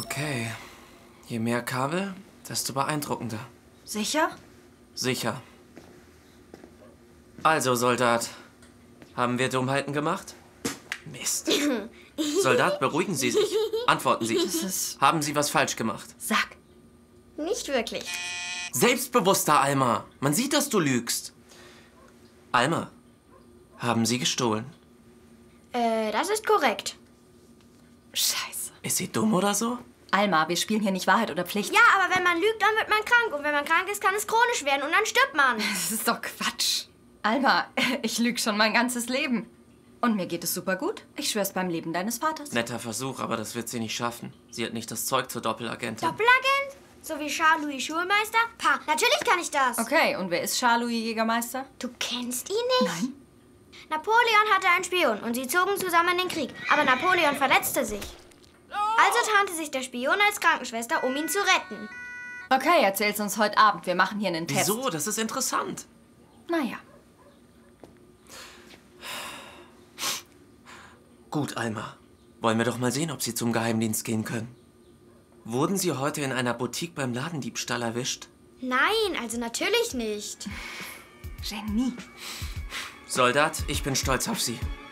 Okay. Je mehr Kabel, desto beeindruckender. Sicher? Sicher. Also, Soldat. Haben wir Dummheiten gemacht? Mist. Soldat, beruhigen Sie sich. Antworten Sie. Haben Sie was falsch gemacht? Sag. Nicht wirklich. Selbstbewusster, Alma. Man sieht, dass du lügst. Alma, haben Sie gestohlen? Das ist korrekt. Scheiße. Ist sie dumm oder so? Alma, wir spielen hier nicht Wahrheit oder Pflicht. Ja, aber wenn man lügt, dann wird man krank. Und wenn man krank ist, kann es chronisch werden und dann stirbt man. Das ist doch Quatsch. Alma, ich lüge schon mein ganzes Leben. Und mir geht es super gut. Ich schwör's beim Leben deines Vaters. Netter Versuch, aber das wird sie nicht schaffen. Sie hat nicht das Zeug zur Doppelagentin. Doppelagent? So wie Charles-Louis Schulmeister? Pa, natürlich kann ich das. Okay, und wer ist Charles-Louis Jägermeister? Du kennst ihn nicht? Nein. Napoleon hatte einen Spion und sie zogen zusammen in den Krieg. Aber Napoleon verletzte sich. Also tarnte sich der Spion als Krankenschwester, um ihn zu retten. Okay, erzähl's uns heute Abend. Wir machen hier einen Test. Wieso? Das ist interessant. Naja. Gut, Alma. Wollen wir doch mal sehen, ob Sie zum Geheimdienst gehen können. Wurden Sie heute in einer Boutique beim Ladendiebstahl erwischt? Nein, also natürlich nicht. Genie. Soldat, ich bin stolz auf Sie.